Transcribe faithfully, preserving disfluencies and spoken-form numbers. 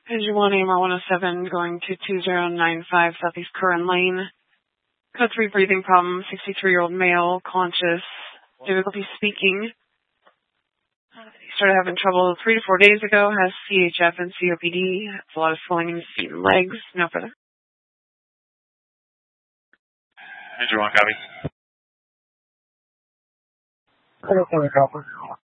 Engine one, A M R one oh seven, going to two zero nine five Southeast Curran Lane. Code three breathing problem, sixty-three-year-old male, conscious, difficulty speaking. He started having trouble three to four days ago, has C H F and C O P D, has a lot of swelling in his feet and legs. No further. Engine one, copy. Copy.